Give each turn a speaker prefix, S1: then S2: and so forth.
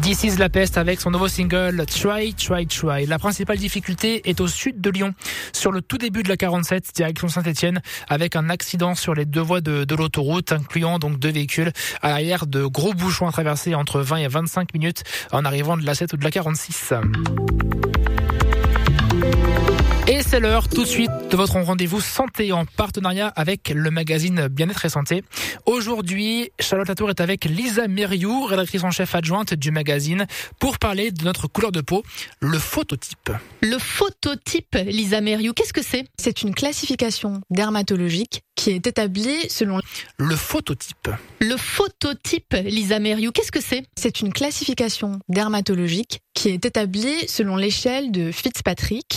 S1: This is La Peste avec son nouveau single Try, Try, Try. La principale difficulté est au sud de Lyon, sur le tout début de la 47, direction Saint-Étienne, avec un accident sur les deux voies de l'autoroute, incluant donc 2 véhicules. À l'arrière, de gros bouchons à traverser entre 20 et 25 minutes en arrivant de la 7 ou de la 46. Et c'est l'heure tout de suite de votre rendez-vous santé en partenariat avec le magazine Bien-être et Santé. Aujourd'hui, Charlotte Latour est avec Lisa Mériou, rédactrice en chef adjointe du magazine, pour parler de notre couleur de peau, le phototype.
S2: Le phototype, Lisa Mériou, qu'est-ce que c'est ?
S3: C'est une classification dermatologique qui est établie selon...
S1: Le phototype.
S2: Le phototype, Lisa Mériou, qu'est-ce que c'est ?
S3: C'est une classification dermatologique qui est établie selon l'échelle de Fitzpatrick.